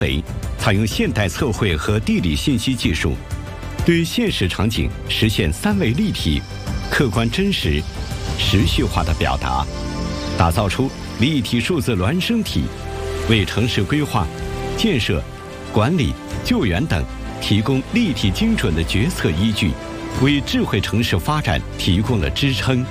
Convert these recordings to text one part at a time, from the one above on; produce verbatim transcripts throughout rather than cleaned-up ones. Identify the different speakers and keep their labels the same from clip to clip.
Speaker 1: 维，采用现代测绘和地理信息技术，对现实场景实现三维立体、客观真实、持续化的表达，打造出立体数字孪生体，为城市规划、建设、管理、救援等提供立体精准的决策依据，为智慧城市发展提供了支撑。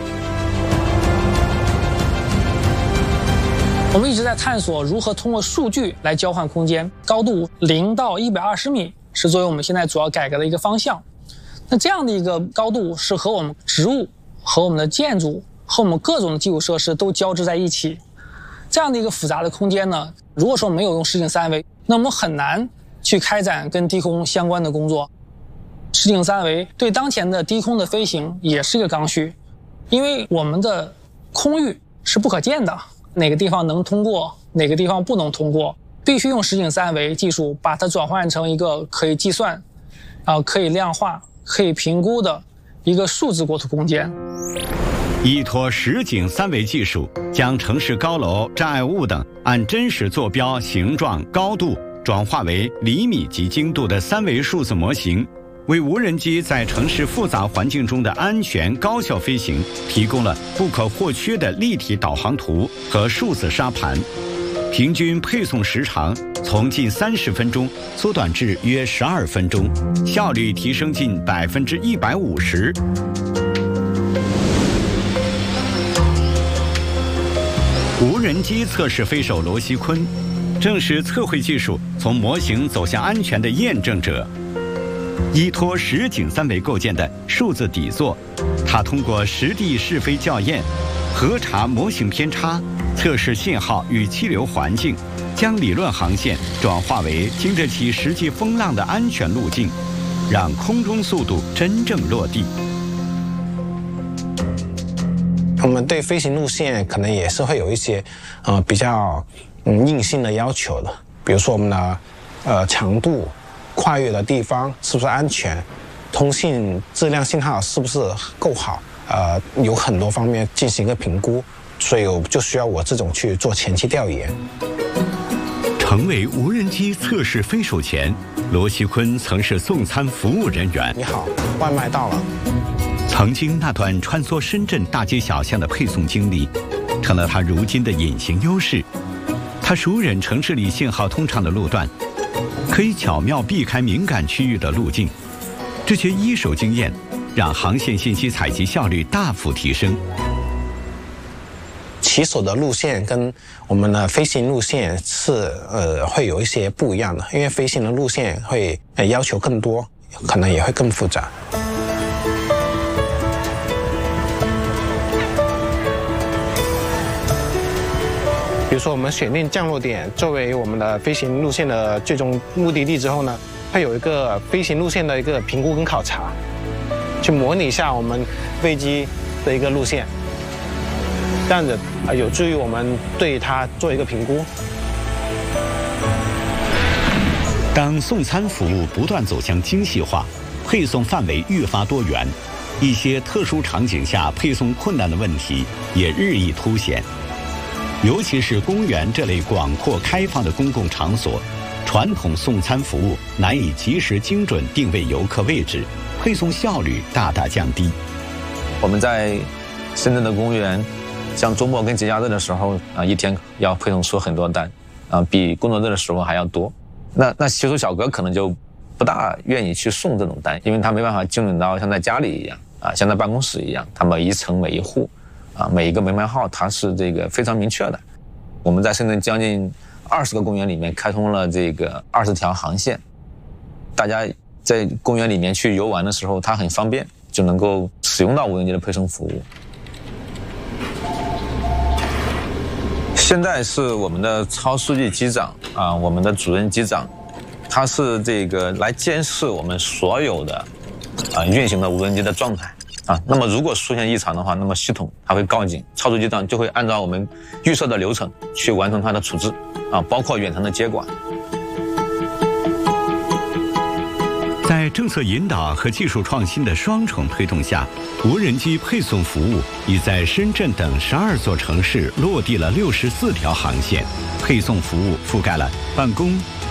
Speaker 2: 我们一直在探索如何通过数据来交换空间，高度零到一百二十米是作为我们现在主要改革的一个方向。那这样的一个高度是和我们植物、和我们的建筑、和我们各种的基础设施都交织在一起。这样的一个复杂的空间呢，如果说没有用实景三维，那我们很难去开展跟低空相关的工作。实景三维对当前的低空的飞行也是一个刚需，因为我们的空域是不可见的。哪个地方能通过，哪个地方不能通过，必须用实景三维技术把它转换成一个可以计算、啊、可以量化、可以评估的一个数字国土空间。
Speaker 1: 依托实景三维技术，将城市高楼、障碍物等按真实坐标、形状、高度转化为厘米级精度的三维数字模型，为无人机在城市复杂环境中的安全高效飞行提供了不可或缺的立体导航图和数字沙盘，平均配送时长从近三十分钟缩短至约十二分钟，效率提升近百分之一百五十。无人机测试飞手罗锡坤，正是测绘技术从模型走向安全的验证者。依托实景三维构建的数字底座，它通过实地试飞校验、核查模型偏差、测试信号与气流环境，将理论航线转化为经得起实际风浪的安全路径，让空中速度真正落地。
Speaker 3: 我们对飞行路线可能也是会有一些呃比较嗯硬性的要求的，比如说我们的呃强度、跨越的地方是不是安全，通信质量信号是不是够好，呃有很多方面进行一个评估，所以我就需要我这种去做前期调研。
Speaker 1: 成为无人机测试飞手前，罗锡坤曾是送餐服务人员。
Speaker 3: 你好，外卖到了。
Speaker 1: 曾经那段穿梭深圳大街小巷的配送经历，成了他如今的隐形优势。他熟稔城市里信号通畅的路段，可以巧妙避开敏感区域的路径。这些一手经验，让航线信息采集效率大幅提升。
Speaker 3: 骑手的路线跟我们的飞行路线是呃会有一些不一样的，因为飞行的路线会呃要求更多，可能也会更复杂。比如说我们选定降落点作为我们的飞行路线的最终目的地之后呢，会有一个飞行路线的一个评估跟考察，去模拟一下我们飞机的一个路线，这样子有助于我们对它做一个评估。
Speaker 1: 当送餐服务不断走向精细化，配送范围愈发多元，一些特殊场景下配送困难的问题也日益凸显。尤其是公园这类广阔开放的公共场所，传统送餐服务难以及时精准定位游客位置，配送效率大大降低。
Speaker 4: 我们在深圳的公园，像周末跟节假日的时候啊，一天要配送出很多单啊，比工作日的时候还要多。那那骑手小哥可能就不大愿意去送这种单，因为他没办法精准到像在家里一样啊，像在办公室一样，他每一层每一户啊，每一个门牌号它是这个非常明确的。我们在深圳将近二十个公园里面开通了这个二十条航线，大家在公园里面去游玩的时候，它很方便，就能够使用到无人机的配送服务。现在是我们的超书记机长啊，我们的主任机长，他是这个来监视我们所有的啊运行的无人机的状态。啊，那么如果出现异常的话，那么系统它会告警，超书记机长就会按照我们预设的流程去完成它的处置，啊，包括远程的接管。
Speaker 1: 在政策引导和技术创新的双重推动下，无人机配送服务已在深圳等十二座城市落地了六十四条航线，配送服务覆盖了办公、